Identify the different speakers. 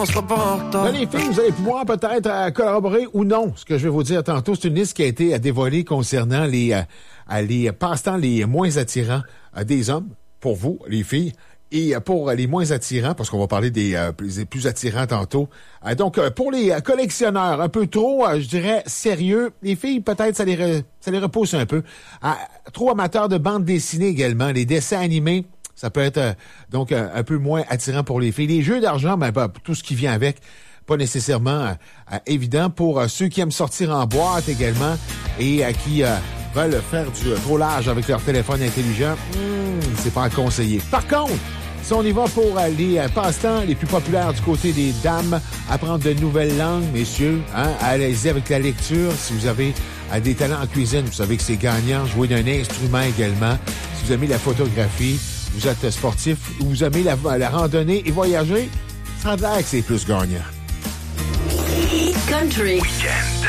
Speaker 1: On sera pas en retard.
Speaker 2: Là, les filles, vous allez pouvoir peut-être collaborer ou non. Ce que je vais vous dire tantôt, c'est une liste qui a été dévoilée concernant les passe-temps les moins attirants des hommes, pour vous, les filles, et pour les moins attirants, parce qu'on va parler des plus attirants tantôt. Donc, pour les collectionneurs un peu trop, je dirais, sérieux, les filles, peut-être, ça les repousse un peu. Trop amateurs de bande dessinée également, les dessins animés, ça peut être donc un peu moins attirant pour les filles. Les jeux d'argent, tout ce qui vient avec, pas nécessairement évident pour ceux qui aiment sortir en boîte également et qui veulent faire du trop large avec leur téléphone intelligent. C'est pas conseillé. Par contre, si on y va pour les passe-temps les plus populaires du côté des dames, apprendre de nouvelles langues, messieurs, allez-y avec la lecture. Si vous avez des talents en cuisine, vous savez que c'est gagnant. Jouer d'un instrument également. Si vous aimez la photographie, vous êtes sportif ou vous aimez la randonnée et voyager, ça a l'air que c'est plus gagnant.
Speaker 3: Country.
Speaker 4: Weekend.